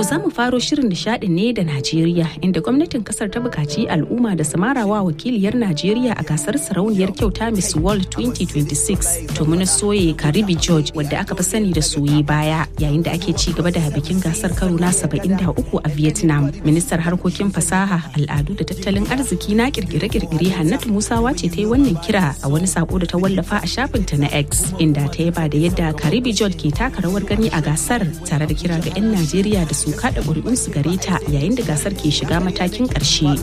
To za mu faro shirin nishadin ne da Najeriya, inda gwamnatin kasar ta bukaci al'umma da samarawa wakiliyar Najeriya a gasar sarauniyar kyauta Miss World 2026 to muna soye Karibi George wadda aka fi sani da soye baya, yayin da ake ci gaba da bikin gasar karo na 73 a Vietnam. Ministar harkokin fasaha, al'adu da tattalin arziki na kirkire-kirkire Hannatu Musawa ce ta yi wannan kira a wani sako da ta wallafa a shafinta na X, inda ta yaba da yadda Karibi George ke taka rawar gani a gasar, tare da kira ga 'yan Najeriya da su kada ƙuri'unsu gare ta yayin da gasar ke shiga matakin ƙarshe.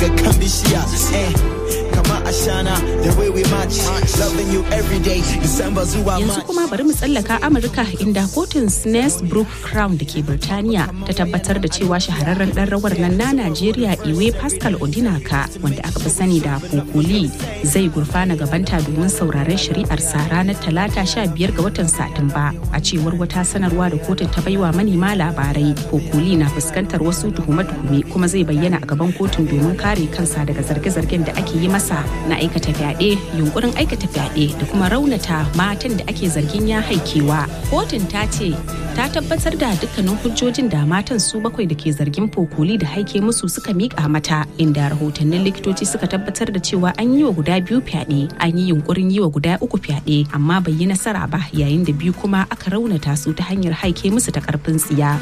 Yanzu kuma bari mu tsallaka Amurka, inda kotun Snaresbrook Crown da ke Birtaniya ta tabbatar da cewa shahararren ɗan rawar nan na Najeriya Iwe Pascal Odinaka, wanda aka fi sani da Kokoli, zai gurfana gabanta domin sauraren shari'arsa ranar Talata 15 ga watan Satumba. A cewar wata sanarwa da kotun ta baiwa manema labarai, Kokoli na fuskantar wasu tuhume-tuhume kuma zai bayyana a gaban kotun domin kare kansa daga zarge-zargen da ake yi masa na aikata fyaɗe, yunkurin aikata fyaɗe da kuma raunata matan da ake zargin ya haikewa. Kotun ta ce ta tabbatar da dukkanin hujjojin da matan su 7 da ke zargin Kokoli da haike musu suka miƙa mata, inda rahotannin likitoci suka tabbatar da cewa an yi wa guda 2 fyaɗe, an yi yunkurin yi wa guda 3 fyaɗe amma bai yi nasara ba, yayin da 2 kuma aka raunata su ta hanyar haike musu ta ƙarfin tsiya.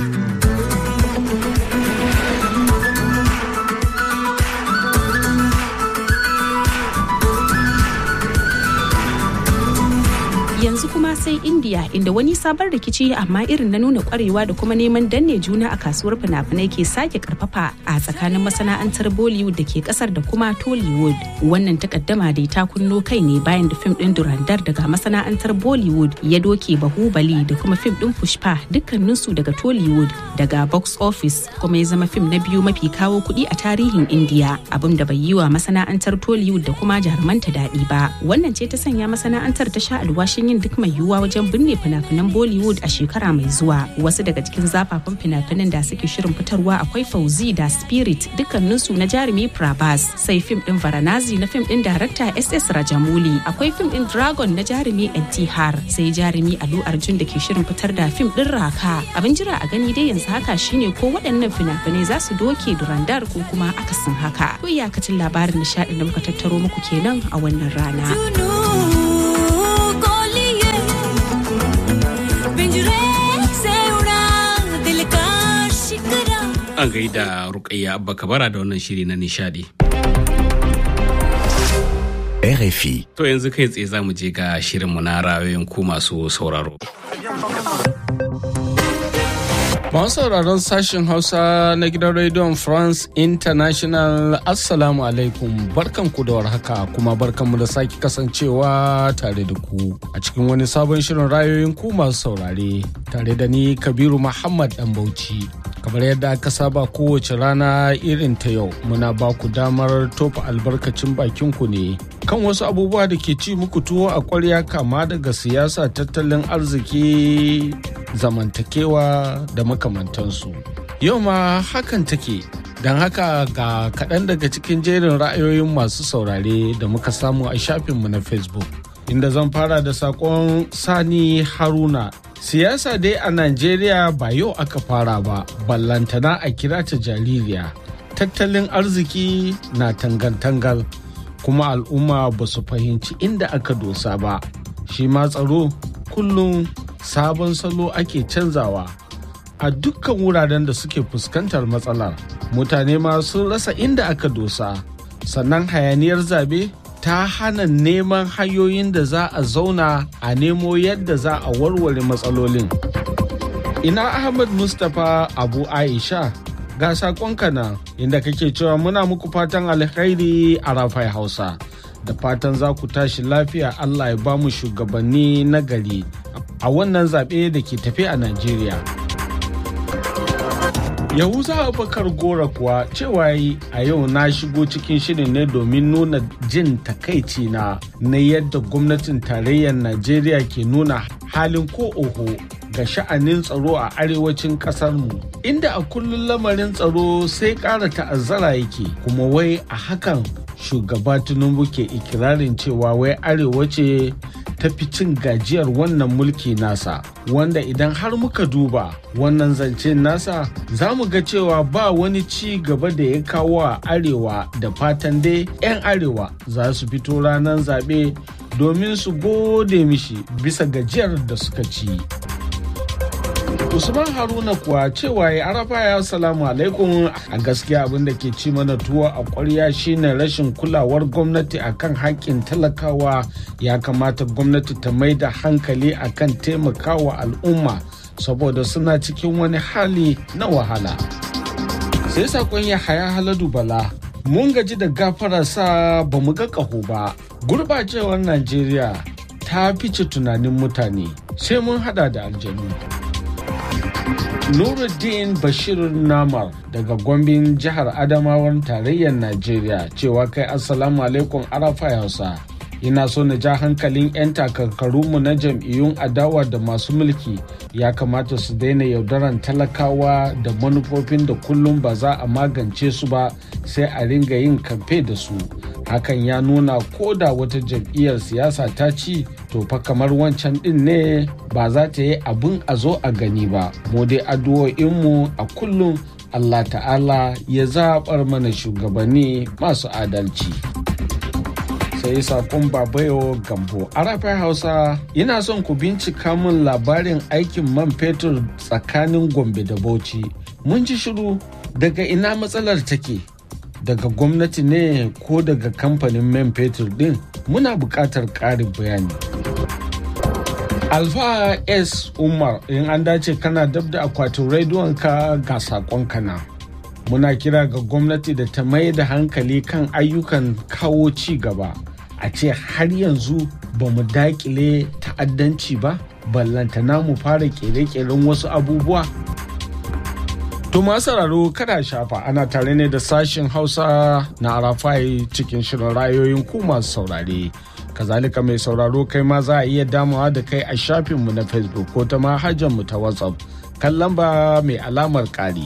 Yanzu kuma sai India, inda wani sabon rikici amma irin na nuna kwarewa da kuma neman danne juna a kasuwar fina-finai ke sake karfafa a tsakanin masana'antar Bollywood da ke kasar da kuma Tollywood. Wannan takaddama dai ta kunno kai ne bayan da fim din Durandar daga masana'antar Bollywood ya doke Bahubali da kuma fim din Pushpa, dukkaninsu daga Tollywood, daga box office, kuma ya zama fim na biyu mafi kawo kuɗi a tarihin India, abin da bai yi wa masana'antar Tollywood da kuma jarumanta daɗi ba. Wannan ce ta sanya masana'antar ta sha alwashin yin duk mai yiwuwa wajen binne fina-finan Bollywood a shekara mai zuwa. Wasu daga cikin zafafan fina-finan da suke shirin fitarwa akwai Fauzi da Spirit, dukkaninsu na jarumi Prabhas, sai fim din Varanasi na fim din darakta SS Rajamouli, akwai fim din Dragon na jarumi NTR, sai jarumi Allu Arjun da ke shirin fitar da fim din Raka. Abin jira a gani dai yanzu haka shine ko waɗannan fina-finai za su doke Durandar ko kuma akasin haka. To iyakacin labarin nishaɗin da muka tattaro muku kenan a wannan rana. An gaida Rukayya Abba Kabara da wannan shiri na nishadi. RFI. To yanzu kai tsaye za mu je ga shirinmu na ra'ayoyin ku masu sauraro. Masu sauraron sashen Hausa na gidan rediyon France International, Assalamu alaikum, barkanku da warhaka kuma barkanmu da sake kasancewa tare da ku a cikin wani sabon shirin ra'ayoyin ku masu saurare, tare da ni Kabiru Muhammad Dan Bauchi. Kamar yadda aka saba kowace rana irin ta yau, muna ba ku damar tofa albarkacin bakinku ne kan wasu abubuwa da ke ci muku tuwo a ƙwarya, kama daga siyasa, tattalin arziki, zamantakewa da makamantansu. Yau ma hakan take, don haka ga kaɗan daga cikin jerin ra'ayoyin masu saurare da muka samu a shafinmu na Facebook, inda zan fara da saƙon Sani Haruna. Siyasa dai a Najeriya ba yau aka fara ba, ballantana a kira ta jaririya. Tattalin arziki na tangal-tangal, kuma al'umma ba su fahimci inda aka dosa ba. Shi ma tsaro kullum sabon salo ake canzawa. A dukkan wuraren da suke fuskantar matsalar, mutane ma sun rasa inda aka dosa. Sannan hayaniyar zabe ta hana neman hanyoyin da za a zauna a nemo yadda za a warware matsalolin. Ina Ahmad Mustapha Abu Aisha, ga sakonka na inda kake cewa muna muku fatan alkhairi a Rafai Hausa, da fatan za ku tashi lafiya. Allah ya ba mu shugabanni na gari a wannan zaɓe da ke tafe a Najeriya. Yahuza Abubakar Gora kuwa cewa yi a yau na shigo cikin shirin ne domin nuna jin takaici na yadda gwamnatin tarayyar Najeriya ke nuna halin ko oho ga sha'anin tsaro a arewacin ƙasarmu, inda a kullum lamarin tsaro sai ƙara ta'azzara yake, kuma wai a hakan shugaba Tinubu ke ikirarin cewa wai arewa ce ta fi cin gajiyar wannan mulki nasa, wanda idan har muka duba wannan zance nasa za mu ga cewa ba wani ci gaba da ya kawo a arewa, da fatan dai 'yan arewa za su fito ranar zaɓe domin su gode mishi bisa gajiyar da suka ci. Usman Haruna kuwa cewa ya arafa ya salamu alaikum, a gaskiya abin da ke ci mana tuwo a ƙwarya shine rashin kulawar gwamnati akan haƙƙin talakawa. Ya kamata gwamnati ta mai da hankali akan taimakawa al'umma saboda suna cikin wani hali na wahala. Sai sakon ya haya Haladu Bala, mun gaji da gafararsa ba mu ga ƙaho ba. Gurbacewar Najeriya ta fice tunanin mutane, sai mun hada da aljanu. Nuruddin Bashir Namar daga Gombin jihar Adamawan tarayyar Najeriya cewa kai assalamu alaikum arafa Hausa. Ina so na ja hankalin 'yan takarkarunmu na jam'iyyun adawa da masu mulki, ya kamata su daina yaudaran talakawa da manufofin da kullum ba za a magance su ba, sai a ringa yin kamfe da su. Hakan ya nuna ko da wata jam'iyyar siyasa ta ci, to fa kamar wancan din ne ba za ta yi abin a zo a gani ba. Mu dai addu'o'inmu a kullum Allah ta'ala ya zaɓar mana shugabanni masu adalci. Sai sakon Babayo Gambo, Arafai Hausa, ina son ku bincika min labarin aikin man fetur tsakanin Gombe da Bauchi. Mun ji shiru, daga ina matsalar take? Daga gwamnati ne ko daga kamfanin man fetur din? Muna buƙatar ƙarin bayani. Alfa S. Umar, in an dace kana dab da akwatin rediyon ka ga sakon kana. Muna kira ga gwamnati da ta mai da hankali kan ayyukan kawo ci gaba. A ce har yanzu ba mu dakile ta'addanci ba, ballantana mu fara kere-keren wasu abubuwa. To masu sauraro kada shafa, ana tare ne da sashen Hausa na Arafai cikin shirin rayoyin ku masu saurare. Kazalika mai sauraro kai ma za a iya damawa da kai a shafinmu na Facebook ko ta manhajarmu ta WhatsApp kan lamba mai alamar ƙari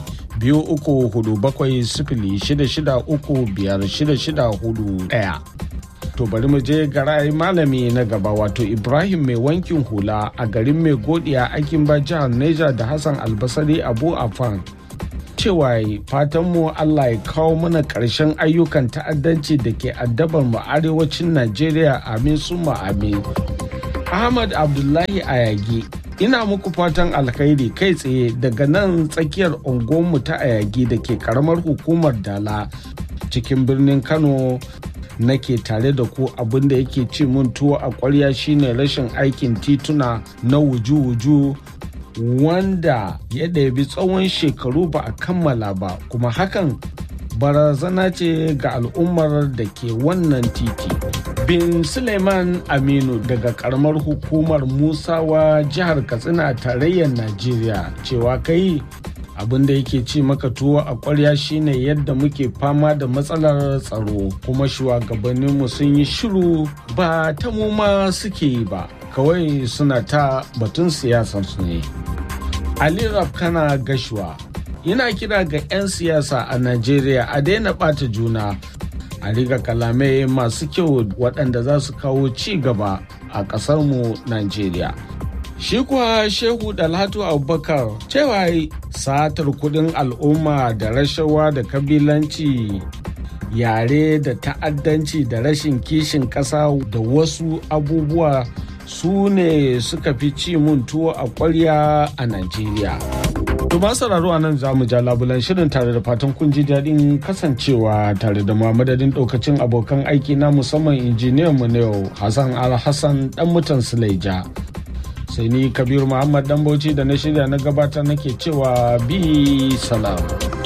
234706635641. To bari mu je ga ra'ayin malami na gaba, wato Ibrahim mai wankin hula a garin mai godiya Akinba jihar Neja da Hassan Albasari Abu Afan. Cewa fatanmu Allah ya kawo mana ƙarshen ayyukan ta'addanci da ke addabar mu arewacin Najeriya, amin summa amin. Ahmad Abdullahi Ayagi, ina muku fatan alkhairi kai tsaye daga nan tsakiyar unguwarmu ta Ayagi da ke karamar hukumar Dala cikin birnin Kano. Nake tare da ku, abin da yake ci mun tuwo a ƙwarya shine rashin aikin tituna na wuju-wuju wanda ya ɗabi tsawon shekaru ba a kammala ba, kuma hakan barazana ce ga al'ummar da ke wannan titi. Bin Suleiman Aminu daga karamar hukumar Musawa jihar Katsina tarayyar Najeriya cewa kai abin da yake ci maka tuwo a ƙwarya shine yadda muke fama da matsalar tsaro, kuma shugabanninmu sun yi shiru, ba ta mu ma suke yi ba, kawai suna ta batun siyasar su ne. Ali Rafkana Gashuwa, yana kira ga 'yan siyasa a Najeriya a daina ɓata juna, a riga kalamai masu kyau waɗanda za su kawo ci gaba a ƙasarmu Najeriya. Shi kuwa Shehu Dalhatu Abubakar cewa satar kudin al'umma da rashawa da kabilanci, yare da ta'addanci da rashin kishin ƙasa da wasu abubuwa su ne suka fi ci mun tuwo a ƙwarya a Najeriya. To masu sauraro a nan za mu ja labulan shirin tare da fatan kun ji daɗin kasancewa tare da madadin ɗaukacin abokan aiki na musamman injiniyan mu na yau Hassan Al-Hassan ɗan mutan Sulaija. Sai ni Kabiru Muhammad dan Bauchi da na shirya na gabatar nake cewa bi salam.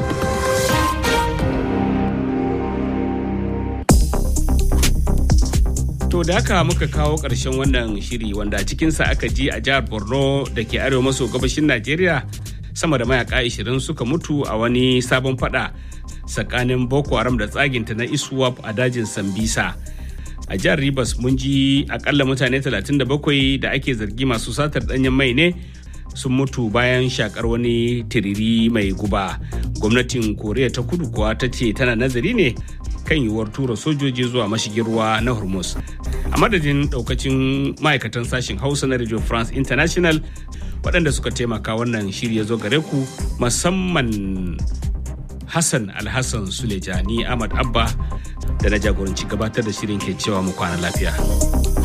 To da haka muka kawo ƙarshen wannan shiri wanda cikinsa aka ji a jihar Borno da ke arewa maso gabashin Najeriya sama da mayaka 20 suka mutu a wani sabon fada tsakanin Boko Haram da tsaginta na ISWAP a dajin Sambisa. A jihar Rivers mun ji akalla mutane 37 da ake zargi masu satar danyen mai ne sun mutu bayan shakar wani tiriri mai guba. Gwamnatin Koriya ta Kudu kuwa ta ce tana nazari ne kan yiwuwar tura sojoji zuwa mashigin ruwa na Hormuz. A madadin daukacin ma'aikatan sashen Hausa na Radio France International waɗanda suka taimaka wannan shiri ya zo gare ku, musamman Hassan Alhassan Sulejani, Ahmad Abba da na jagoranci gabatar da shirin ke cewa mu kwana lafiya.